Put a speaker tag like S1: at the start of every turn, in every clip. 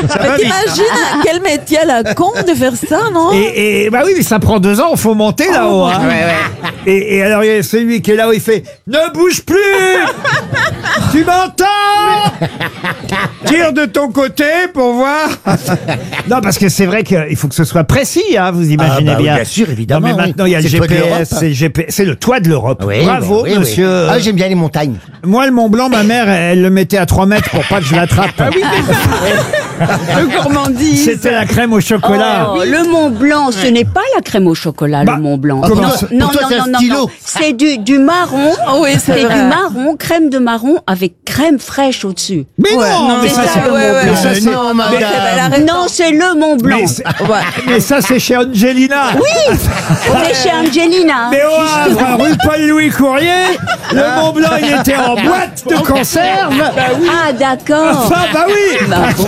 S1: Mais t'imagines quel métier à la con de faire ça, non?
S2: Et bah oui, mais ça prend 2 ans, il faut monter là-haut. Hein. Et alors, il y a celui qui est là-haut, il fait « Ne bouge plus. Tu m'entends? Tire de ton côté pour voir. » Non, parce que c'est vrai qu'il faut que ce soit précis, hein, vous imaginez bien.
S3: Bien sûr, évidemment.
S2: Non, mais maintenant, il y a le GPS, c'est le toit de l'Europe.
S3: Oui,
S2: bravo,
S3: oui,
S2: monsieur.
S3: Oui. Ah, j'aime bien les montagnes.
S2: Moi, le Mont Blanc, ma mère, elle le mettait à 3 mètres pour pas que je l'attrape. Ah oui,
S4: Le gourmandise.
S2: c'était la crème au chocolat.
S5: Oh, le Mont Blanc, ce n'est pas la crème au chocolat,
S2: Bah,
S5: le Mont Blanc.
S2: comment
S5: non,
S2: ça
S5: non,
S3: Pour toi, c'est un
S5: non,
S3: stylo.
S5: non. C'est du marron.
S1: Oh oui, c'est
S5: C'est
S1: vrai.
S5: du marron, crème de marron avec crème fraîche au-dessus.
S2: Mais non, mais
S5: c'est
S2: ça,
S5: ça,
S2: c'est
S5: le Mont Blanc.
S2: mais ça, c'est-
S3: Non, madame.
S5: Non, c'est le Mont Blanc.
S2: mais c'est- mais ça, c'est chez Angelina.
S5: Oui, on est chez Angelina.
S2: Mais au Havre, rue Paul-Louis Courrier, le Mont Blanc, il était en boîte de conserve.
S5: Ah, d'accord.
S2: Enfin, bah oui.
S5: Bah bon.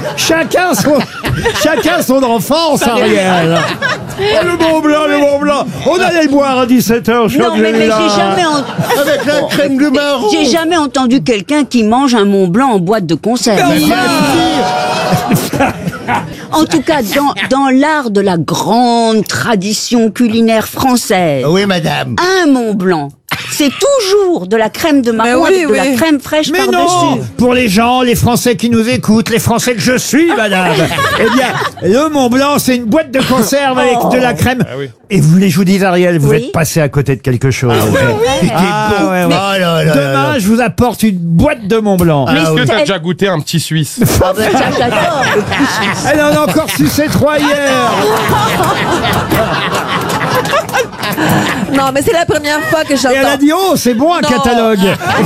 S2: Chacun son enfance, Ariel. Oh, le Mont Blanc, le Mont Blanc. On allait le boire à 17h chez
S5: Non, mais
S2: Angelina.
S3: Avec la crème de marron.
S5: J'ai jamais entendu quelqu'un qui mange un Mont Blanc en boîte de conserve. En tout cas, dans l'art de la grande tradition culinaire française,
S3: Oui, madame.
S5: un Mont Blanc, c'est toujours de la crème de marron
S1: oui,
S5: avec de la
S1: oui.
S5: crème fraîche
S2: Mais non,
S5: par-dessus.
S2: pour les gens, les Français qui nous écoutent, les Français que je suis, madame. Eh bien, le Mont Blanc, c'est une boîte de conserve avec de la crème. Et vous voulez que je vous dise, Ariel, vous
S5: Oui.
S2: êtes passé à côté de quelque chose. Ah, ouais, ouais.
S3: Oh là là là
S2: Demain,
S3: là.
S2: je vous apporte une boîte de Mont Blanc.
S5: Mais
S6: Est-ce que t'as
S5: elle-
S6: déjà goûté un petit Suisse?
S5: Ah ben ça, j'adore. Le petit Suisse.
S2: Elle en a encore sucé 3 hier.
S1: Non, mais c'est la première fois que
S2: Et elle a
S1: j'entends.
S2: dit, oh, c'est bon un
S1: Non.
S2: catalogue.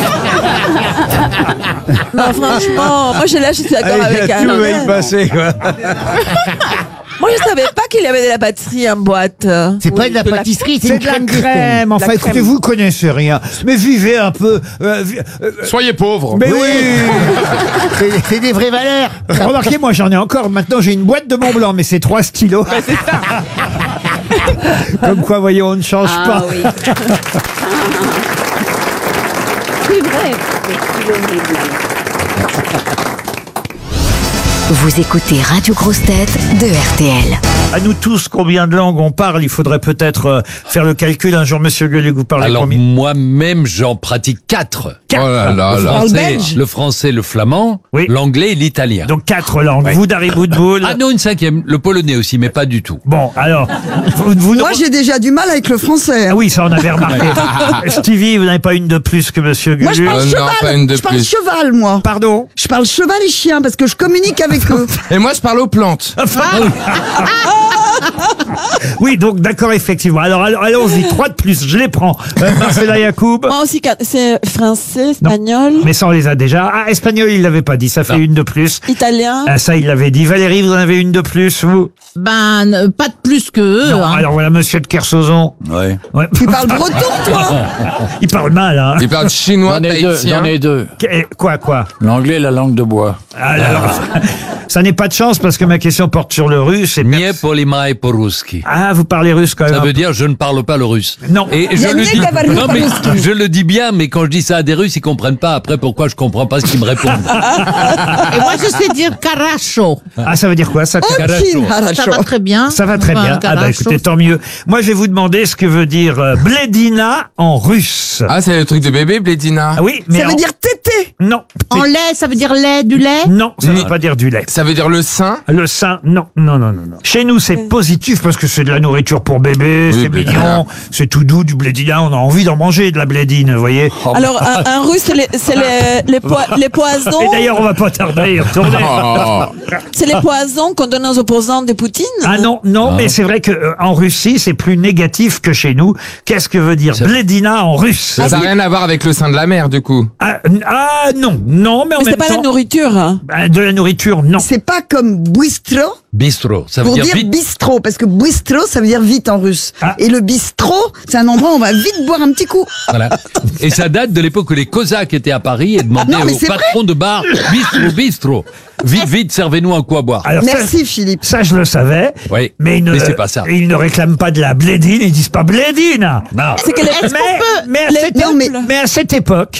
S1: Non, franchement, moi, je suis d'accord avec Anne.
S6: passer, quoi.
S1: Moi, je savais pas qu'il y avait de la pâtisserie en boîte.
S3: C'est pas de la pâtisserie, c'est
S2: C'est
S3: une
S2: de la
S3: crème
S2: crème. Enfin,
S1: La
S2: écoutez,
S1: crème.
S2: vous connaissez rien. Mais vivez un peu.
S6: Soyez pauvres.
S2: Mais oui.
S3: C'est des vraies valeurs.
S2: Remarquez, moi j'en ai encore. Maintenant j'ai une boîte de Mont Blanc, mais c'est 3 stylos. Comme quoi, voyez, on ne change
S5: Ah
S2: pas.
S5: oui. C'est vrai. Les kilomètres blancs.
S7: Vous écoutez Radio Grosse Tête de RTL.
S2: À nous tous, combien de langues on parle? Il faudrait peut-être faire le calcul. Un jour, monsieur Gueluc, vous parlez
S8: Alors
S2: combien?
S8: moi-même, j'en pratique 4.
S6: Oh là là là.
S8: Le français, le flamand,
S2: Oui.
S8: l'anglais et l'italien.
S2: Donc 4 langues.
S8: Oui.
S2: Vous, Dari Boudboul.
S8: Ah non, une 5e, le polonais aussi, mais pas du tout.
S2: Bon, alors, vous
S4: Moi, j'ai déjà du mal avec le français.
S2: Ah oui, ça on avait remarqué. Stevie, vous n'avez pas une de plus que monsieur
S4: Moi, je
S2: Gueluc?
S4: parle
S6: non,
S4: cheval.
S6: pas une de
S4: Je parle
S6: plus.
S4: cheval, moi.
S2: Pardon?
S4: Je parle cheval et chien parce que je communique avec eux.
S6: Et moi, je parle aux plantes.
S2: Oui, donc d'accord, effectivement. Alors allons-y, 3 de plus, je les prends. Marcela Yacoub.
S1: Moi aussi, c'est français, espagnol,
S2: Mais ça, on les a déjà. Ah, espagnol, il l'avait pas dit, ça fait une de plus.
S1: italien.
S2: Ah, ça, il l'avait dit. Valérie, vous en avez une de plus, vous?
S9: Pas de plus que eux.
S2: Non,
S9: hein.
S2: alors voilà, monsieur de Kersozon.
S8: Ouais.
S2: Ouais.
S4: Tu parles breton, toi.
S2: Il parle mal, hein.
S6: Il parle chinois, tahitien.
S8: J'en ai deux.
S2: Quoi?
S8: L'anglais et la langue de bois.
S2: Alors, ça n'est pas de chance parce que ma question porte sur le russe. Et
S8: Nie polimai po-ruski.
S2: Ah, vous parlez russe quand même.
S8: Ça veut dire je ne parle pas le russe.
S2: Non.
S8: Et je
S4: Yannick
S8: le dis.
S4: Gavarni
S8: Non mais
S4: po-ruski.
S8: je le dis bien, mais quand je dis ça à des Russes, ils comprennent pas. Après, pourquoi je comprends pas ce qu'ils me répondent.
S9: Et moi, je sais dire caracho.
S2: Ah, ça veut dire quoi, ça?
S4: Ok,
S9: Ça va très bien.
S2: Ça va très
S9: Enfin,
S2: bien. Ah bah
S9: caracho.
S2: écoutez, tant mieux. Moi, je vais vous demander ce que veut dire blédina en russe.
S6: Ah, c'est le truc de bébé, Blédina.
S2: Ah oui, mais
S4: Ça veut dire tété.
S2: non.
S9: En lait, ça veut dire lait, du lait.
S2: Non, ça ne veut pas dire du lait.
S6: Ça veut dire le sein.
S2: Le sein, non. Chez nous, c'est positif parce que c'est de la nourriture pour bébé,
S6: Oui,
S2: c'est
S6: blédina.
S2: mignon, c'est tout doux, du blédina. On a envie d'en manger, de la blédine, vous voyez.
S1: Alors, un russe, c'est les poisons.
S2: Et d'ailleurs, on va pas tarder à y retourner.
S6: Oh.
S1: C'est les poisons qu'on donne aux opposants de Poutine.
S2: Ah non, mais c'est vrai que en Russie, c'est plus négatif que chez nous. Qu'est-ce que veut dire blédina en russe?
S6: Ça n'a rien à voir avec le sein de la mer, du coup.
S2: Non, mais en
S1: Mais
S2: même
S1: c'est pas
S2: temps,
S1: la nourriture. Hein.
S2: de la nourriture, non.
S4: C'est pas comme bistro
S8: Bistro, ça veut
S4: pour
S8: dire
S4: dire
S8: vite.
S4: bistrot, parce que bistro, ça veut dire vite en russe.
S2: Ah.
S4: Et le bistrot, c'est un endroit où on va vite boire un petit coup.
S8: Voilà. Et ça date de l'époque où les Cosaques étaient à Paris et demandaient
S4: Non, mais
S8: au
S4: c'est
S8: patron de bar bistro. Vite, servez-nous un coup à boire.
S2: Alors,
S4: Merci, Philippe.
S2: ça, je le savais.
S8: Oui,
S2: Mais,
S8: mais c'est pas ça.
S2: Ils ne réclament pas de la blédine, ils disent pas blédine. Non.
S1: C'est que les
S2: Mais à cette
S4: Non, mais-
S2: à cette époque,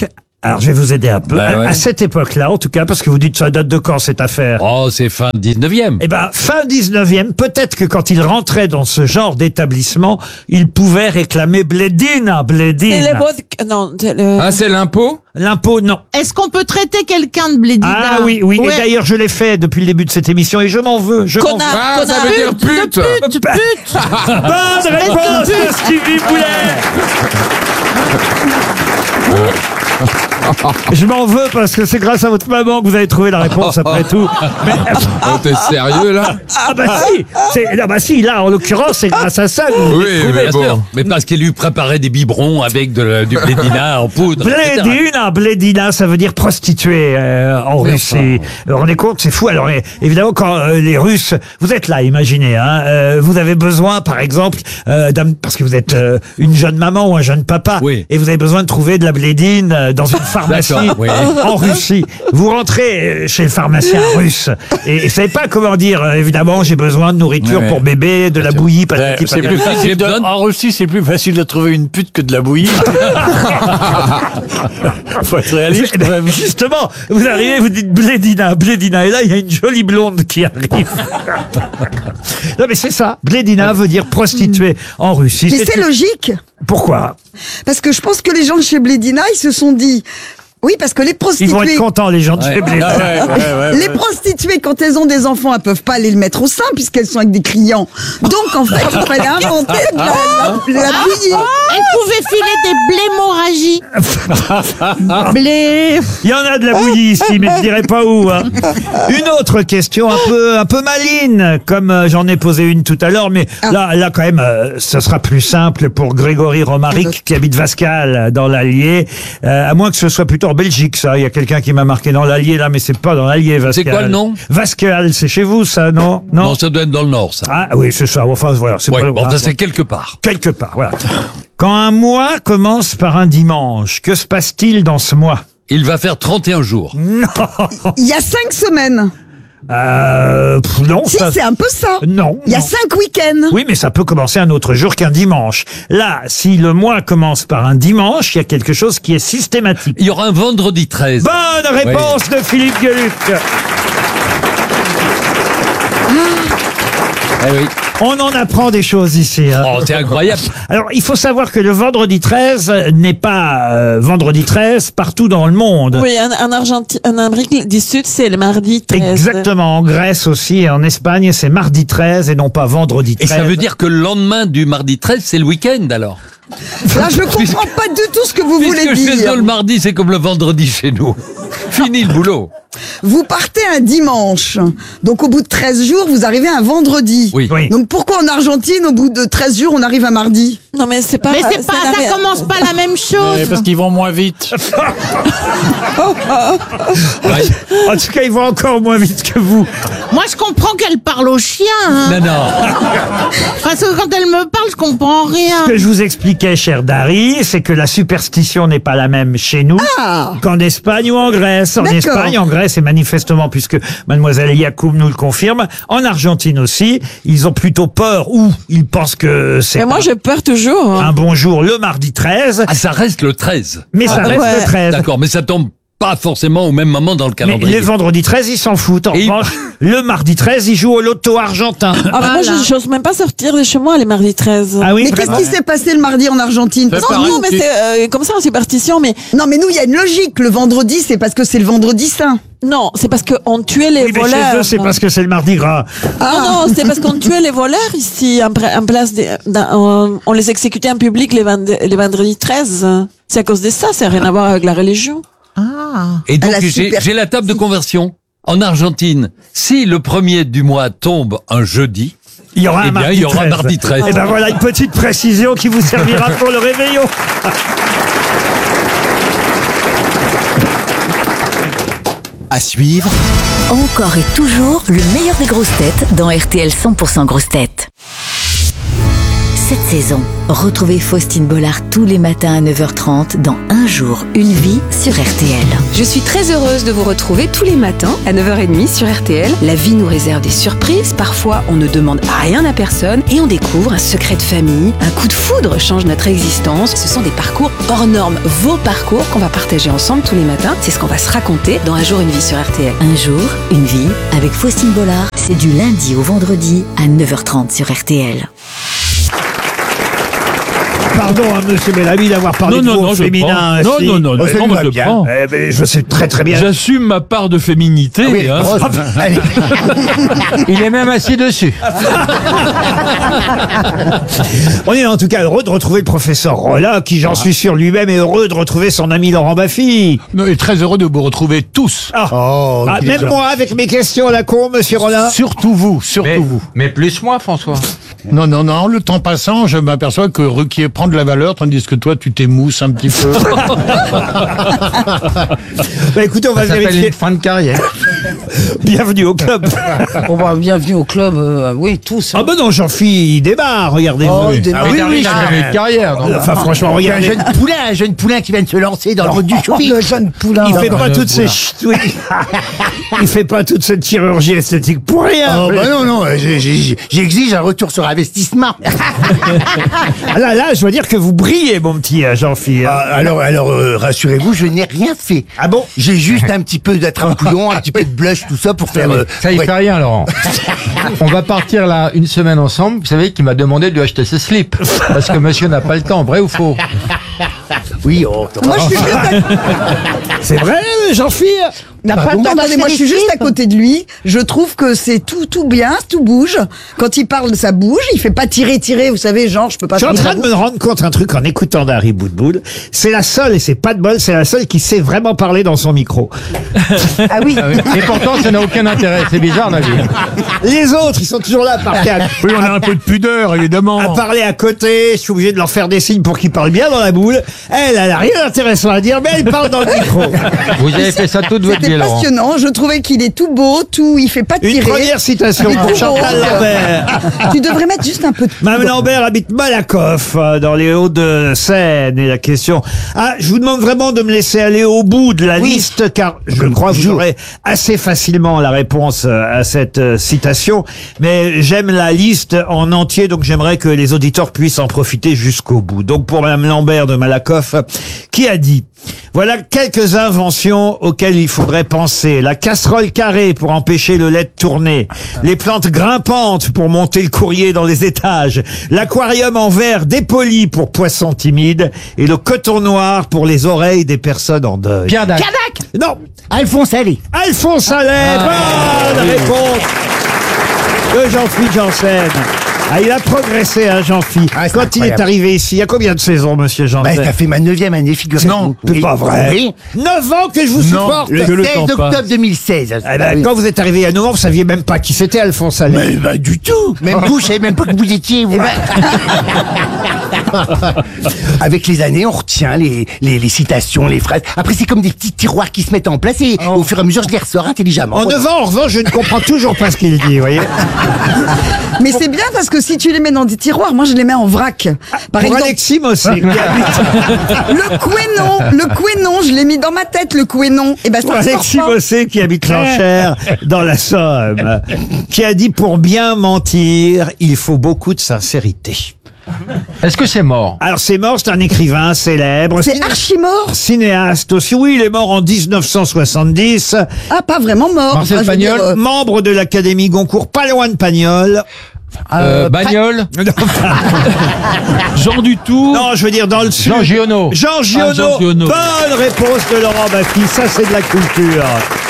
S2: Alors, je vais vous aider un peu.
S8: Bah ouais.
S2: À cette époque-là, en tout cas, parce que vous dites ça date de quand cette affaire?
S8: Oh, c'est fin 19e.
S2: Eh ben, fin 19e, peut-être que quand il rentrait dans ce genre d'établissement, il pouvait réclamer blédina.
S1: C'est les vodka. Non,
S6: Ah, c'est l'impôt?
S2: L'impôt, non.
S9: Est-ce qu'on peut traiter quelqu'un de blédina?
S2: Ah oui, oui.
S9: Ouais.
S2: Et d'ailleurs, je l'ai fait depuis le début de cette émission et je m'en veux. Je m'en veux.
S1: Connard.
S6: Ah, ça veut dire pute.
S9: Pute.
S2: Bonne réponse de Stevie Boulet. Je m'en veux parce que c'est grâce à votre maman que vous avez trouvé la réponse après tout. Mais,
S6: Oh, t'es sérieux, là?
S2: ah bah si, là en l'occurrence c'est grâce à ça. que vous-
S6: Oui, mais
S8: Bien sûr.
S6: bon.
S8: Mais parce qu'il lui préparait des biberons avec du blédina en poudre. etc.
S2: Blédina, ça veut dire prostituée en Russie. Vous vous rendez compte, c'est fou. Alors évidemment, quand les Russes, vous êtes là, imaginez, vous avez besoin, par exemple, parce que vous êtes une jeune maman ou un jeune papa,
S8: Oui.
S2: et vous avez besoin de trouver de la blédine dans une pharmacie
S8: D'accord, oui.
S2: en Russie. Vous rentrez chez le pharmacien russe et vous savez pas comment dire. Évidemment, j'ai besoin de nourriture pour bébé, de la bouillie, patati
S10: C'est
S2: patata.
S10: plus facile en Russie, c'est plus facile de trouver une pute que de la bouillie. Faut être réaliste
S2: Eh
S10: quand
S2: ben,
S10: même.
S2: justement, vous arrivez, vous dites blédina, et là il y a une jolie blonde qui arrive. Non mais c'est ça, blédina veut dire prostituée en Russie.
S4: Mais c'est logique.
S2: Pourquoi?
S4: Parce que je pense que les gens de chez Blédina, ils se sont dit... Oui, parce que les
S2: Ils
S4: prostituées...
S2: vont être contents les gens de chez Blédina.
S4: Les prostituées, quand elles ont des enfants, elles peuvent pas aller le mettre au sein puisqu'elles sont avec des clients. Donc, en fait, il fallait inventer de la bouillie.
S9: Elle pouvait filer des blémorragies. Blé.
S2: Il y en a de la bouillie ici, mais je dirais pas où. Une autre question un peu maligne, comme j'en ai posé une tout à l'heure, mais là quand même, ce sera plus simple pour Grégory Romaric qui habite Vascal dans l'Allier, à moins que ce soit plutôt en Belgique, ça. Il y a quelqu'un qui m'a marqué dans l'Allier là, mais c'est pas dans l'Allier, Vascal.
S8: C'est quoi le nom?
S2: Vascal, c'est chez vous ça, non?
S8: Non, ça doit être dans le Nord, ça.
S2: Ah oui, c'est ça. Enfin voilà, c'est
S8: Ouais,
S2: pas
S8: bon, ça c'est quelque part.
S2: quelque part. Voilà. Quand un mois commence par un dimanche, que se passe-t-il dans ce mois?
S8: Il va faire 31 jours.
S2: Non.
S4: Il y a 5 semaines.
S2: Non.
S4: Si,
S2: ça-
S4: c'est un peu ça.
S2: Non.
S4: Il y a
S2: non.
S4: 5 week-ends.
S2: Oui, mais ça peut commencer un autre jour qu'un dimanche. Là, si le mois commence par un dimanche, il y a quelque chose qui est systématique.
S8: Il y aura un vendredi 13.
S2: Bonne réponse de Philippe Gueluc.
S8: Eh oui.
S2: On en apprend des choses ici.
S8: Oh, c'est incroyable.
S2: Alors, il faut savoir que le vendredi 13 n'est pas vendredi 13 partout dans le monde.
S1: Oui, en Argentine, en Amérique du Sud, c'est le mardi 13.
S2: Exactement. En Grèce aussi et en Espagne, c'est mardi 13 et non pas vendredi 13.
S8: Et ça veut dire que le lendemain du mardi 13, c'est le week-end alors.
S4: Là, je comprends pas du tout ce que vous voulez
S8: Puisque chez eux,
S4: dire.
S8: le mardi, c'est comme le vendredi chez nous. Fini le boulot.
S4: Vous partez un dimanche. Donc, au bout de 13 jours, vous arrivez un vendredi.
S8: Oui.
S2: Oui.
S4: Donc, pourquoi en Argentine, au bout de 13 jours, on arrive un mardi?
S1: Non, mais c'est pas.
S9: Mais c'est pas,
S1: n'a rien-
S9: ça commence pas la même
S10: Ouais,
S9: chose.
S10: parce qu'ils vont moins vite.
S8: Ouais.
S2: En tout cas, ils vont encore moins vite que vous.
S9: Moi, je comprends qu'elle parle au chien. Hein.
S8: Non, non.
S9: Parce que quand elle me parle, je comprends rien.
S2: Ce que je vous expliquais, cher Dari, c'est que la superstition n'est pas la même chez nous qu'en Espagne ou en Grèce. En
S4: D'accord.
S2: Espagne, en Grèce, et manifestement, puisque mademoiselle Yacoub nous le confirme, en Argentine aussi, ils ont plutôt peur ou ils pensent que c'est
S1: Mais moi, j'ai peur toujours. hein.
S2: un bon jour le mardi 13,
S8: Ah, ça reste le 13.
S2: mais ça reste
S1: ouais.
S2: le 13.
S8: D'accord, mais ça tombe pas forcément au même moment dans le
S2: Mais
S8: calendrier.
S2: les vendredis 13, ils s'en foutent. En
S8: Et-
S2: revanche, le mardi 13, ils jouent au loto argentin.
S1: Ah, mais moi, j'ose même pas sortir de chez moi les mardis 13.
S2: Ah oui,
S4: Mais qu'est-ce qui s'est passé le mardi en Argentine?
S10: C'est
S4: Parce que
S1: Non,
S10: pareil,
S1: non, mais
S10: tu-
S1: c'est comme ça en superstition, mais
S4: Non, mais nous, il y a une logique. Le vendredi, c'est parce que c'est le vendredi saint.
S1: non, c'est parce qu'on tuait les
S2: Oui, mais
S1: voleurs.
S2: chez eux, c'est parce que c'est le mardi gras.
S1: Non, c'est parce qu'on tuait les voleurs ici, en place on les exécutait en public les vendredis 13. C'est à cause de ça, ça n'a rien à voir avec la religion.
S8: Et donc,
S4: Elle a super-
S8: j'ai la table de conversion. En Argentine, si le premier du mois tombe un jeudi,
S2: Il y aura
S8: Eh
S2: un
S8: bien,
S2: mardi
S8: il y aura
S2: 13.
S8: mardi 13.
S2: Et ben voilà une petite précision qui vous servira pour le réveillon.
S11: À suivre,
S7: Encore et toujours le meilleur des grosses têtes dans RTL 100% grosses têtes. cette saison. Retrouvez Faustine Bollard tous les matins à 9h30 dans Un jour, une vie sur RTL.
S12: Je suis très heureuse de vous retrouver tous les matins à 9h30 sur RTL. La vie nous réserve des surprises. Parfois, on ne demande rien à personne et on découvre un secret de famille. Un coup de foudre change notre existence. Ce sont des parcours hors normes. Vos parcours qu'on va partager ensemble tous les matins. C'est ce qu'on va se raconter dans Un jour, une vie sur RTL.
S7: Un jour, une vie avec Faustine Bollard. C'est du lundi au vendredi à 9h30 sur RTL.
S2: Pardon, monsieur Bellamy, d'avoir parlé de mots féminin.
S8: Non, moi je prends.
S2: Je sais très très bien.
S8: J'assume ma part de féminité.
S3: Oui,
S8: hein.
S3: allez.
S10: Il est même assis dessus.
S2: On est en tout cas heureux de retrouver le professeur Rollin, qui, j'en suis sûr, lui-même est heureux de retrouver son ami Laurent Baffy.
S10: Et très heureux de vous retrouver tous.
S2: Même moi, avec mes questions à la con, monsieur Rollin.
S10: Surtout vous.
S6: Mais plus moi, François.
S10: Non, le temps passant, je m'aperçois que Ruquier prend de la valeur, tandis que toi, tu t'émousses un petit peu.
S2: Écoutez, on va
S6: Ça s'appelle
S2: vérifier.
S6: une fin de carrière.
S2: Bienvenue au club.
S9: Bienvenue au club, oui, tous.
S2: Ah ben non, Jean-Philippe, il démarre, regardez.
S3: Oui,
S6: Il n'a jamais eu de carrière. donc.
S2: Enfin, franchement, regardez.
S3: Un jeune poulain qui vient de se lancer dans le mode du showbiz.
S4: Le jeune poulain.
S2: Il fait pas toutes ces il fait pas toute cette chirurgie esthétique pour rien.
S3: Oh, bah non, j'exige un retour sur investissement.
S2: Là, je dois dire que vous brillez, mon petit Jean-Philippe.
S3: Alors, rassurez-vous, je n'ai rien fait.
S2: Ah bon?
S3: J'ai juste un petit peu d'attrape-couillon, un petit peu de blush, tout ça pour faire...
S6: Ça y fait rien, Laurent. On va partir là une semaine ensemble. Vous savez qu'il m'a demandé de lui acheter ses slips. Parce que monsieur n'a pas le temps, vrai ou faux?
S3: Oui,
S4: Moi, je suis juste
S2: C'est vrai, Jean-Philippe?
S4: n'a pas le temps. Attendez, moi je suis juste à côté de lui. Je trouve que c'est tout bien, tout bouge. Quand il parle, ça bouge. Il fait pas tirer, vous savez, genre je peux pas.
S2: Je suis en train de me rendre compte un truc en écoutant Dari Boudboul. C'est la seule, et c'est pas de bol, c'est la seule qui sait vraiment parler dans son micro.
S4: Ah oui.
S6: Et pourtant, ça n'a aucun intérêt. C'est bizarre, la vie.
S2: Les autres, ils sont toujours là à parler
S10: Oui, on a un peu de pudeur, évidemment.
S2: à parler à côté. Je suis obligé de leur faire des signes pour qu'ils parlent bien dans la boule. Elle a rien d'intéressant à dire, mais elle parle dans le micro.
S6: Vous avez fait ça toute votre vie,
S4: C'était
S6: Laurent.
S4: passionnant. Je trouvais qu'il est tout beau, il fait pas tirer.
S2: Une première citation
S4: Il est
S2: pour
S4: tout
S2: Chantal
S4: beau.
S2: Lambert.
S4: Tu devrais mettre juste un peu de
S2: Mme Lambert habite Malakoff, dans les Hauts-de-Seine. Et la question... je vous demande vraiment de me laisser aller au bout de la liste, car je crois que vous aurez assez facilement la réponse à cette citation. Mais j'aime la liste en entier, donc j'aimerais que les auditeurs puissent en profiter jusqu'au bout. Donc pour Mme Lambert de Malakoff, qui a dit... Voilà quelques inventions auxquelles il faudrait penser. La casserole carrée pour empêcher le lait de tourner. Les plantes grimpantes pour monter le courrier dans les étages. L'aquarium en verre dépoli pour poissons timides. Et le coton noir pour les oreilles des personnes en deuil.
S6: Pierre Dac.
S2: Non.
S3: Alphonse Allais.
S2: Alphonse Allais. Bonne réponse de Jean-Philippe Janssen. Il a progressé, Jean-Philippe.
S3: C'est
S2: Quand il est
S3: incroyable.
S2: arrivé ici, il y a combien de saisons, monsieur Janssen?
S3: Ça fait ma 9e année, figurez-vous.
S2: Non, c'est pas vrai.
S3: Oui.
S2: 9 ans que je vous supporte.
S3: Le 16 octobre 2016.
S2: Quand vous êtes arrivé il y a 9 ans, vous saviez même pas qui c'était, Alphonse Allais.
S3: Mais du tout. Même vous, je savais même pas que vous étiez. Vous. Avec les années, on retient les citations, les phrases. Après, c'est comme des petits tiroirs qui se mettent en place et au fur et à mesure, je les ressors intelligemment.
S2: En 9 ans, en revanche, je ne comprends toujours pas ce qu'il dit, vous voyez.
S4: Mais c'est bien parce que si tu les mets dans des tiroirs, moi je les mets en vrac. Par
S2: Pour
S4: exemple,
S2: Alexis Mossé,
S4: le Quénon, je l'ai mis dans ma tête, le Quénon. Et ben
S2: pour
S4: ça sort
S2: Alexis
S4: pas.
S2: Mossé, qui habite l'Enchère, dans la Somme, qui a dit, pour bien mentir, il faut beaucoup de sincérité.
S6: Est-ce que c'est mort?
S2: Alors c'est mort, c'est un écrivain célèbre.
S4: C'est archi mort.
S2: Cinéaste aussi. Oui, il est mort en 1970.
S4: Ah, pas vraiment mort.
S6: Marcel
S4: Enfin, je veux dire,
S6: Pagnol.
S2: Membre de l'Académie Goncourt, pas loin de Pagnol.
S6: Bagnole.
S8: Jean Dutour.
S2: Non, je veux dire dans le sud.
S6: Jean Giono.
S2: Jean Giono.
S8: Jean Giono.
S2: Bonne réponse de Laurent Baffy. Ça, c'est de la culture.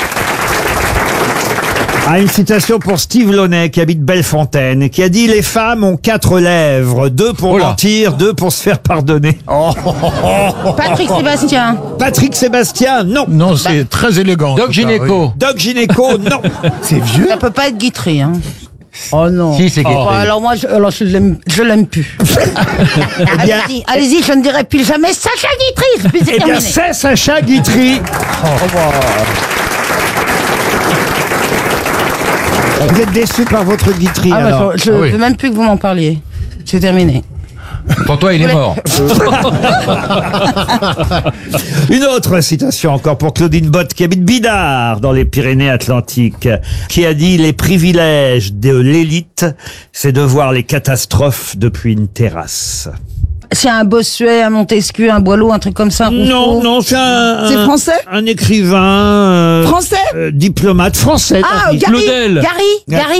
S2: Une citation pour Steve Launay, qui habite Bellefontaine, qui a dit: les femmes ont 4 lèvres, 2 pour mentir, 2 pour se faire pardonner.
S9: Patrick Sébastien.
S2: Patrick Sébastien, non.
S10: Non, c'est très élégant.
S6: Doc Gynéco.
S2: Doc Gynéco, non.
S3: C'est vieux.
S9: Ça peut pas être Guitry, hein. Oh non.
S6: Si, c'est Guitry.
S9: Alors moi, je l'aime plus.
S2: bien-
S9: Allez-y, je ne dirai plus jamais Sacha Guitry. Puis c'est
S2: Eh bien,
S9: terminé.
S2: c'est Sacha Guitry. Vous êtes déçu par votre Guitry, alors?
S9: Je veux même plus que vous m'en parliez. C'est terminé.
S6: Pour toi, il est mort.
S2: Une autre citation encore pour Claudine Bott, qui habite Bidart, dans les Pyrénées-Atlantiques, qui a dit « Les privilèges de l'élite, c'est de voir les catastrophes depuis une terrasse. »
S13: C'est un Bossuet, un Montesquieu, un Boileau, un truc comme ça.
S2: Non, non, c'est
S4: C'est français?
S2: un écrivain
S4: Français?
S2: diplomate français.
S13: Ah,
S2: t'as dit.
S13: Gary,
S8: Claudel.
S13: Gary,